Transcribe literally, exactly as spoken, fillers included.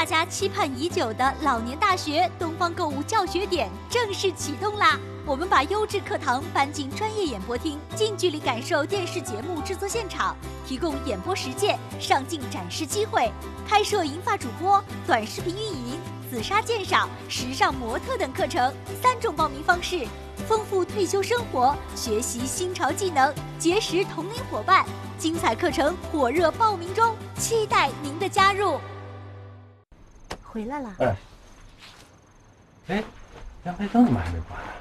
大家期盼已久的老年大学东方购物教学点正式启动啦！我们把优质课堂搬进专业演播厅，近距离感受电视节目制作现场，提供演播实践、上镜展示机会，开设银发主播、短视频运营、紫砂鉴赏、时尚模特等课程，三种报名方式，丰富退休生活，学习新潮技能，结识同龄伙伴。精彩课程火热报名中，期待您的加入。 回来了。 哎，哎，阳台灯怎么还没关呢？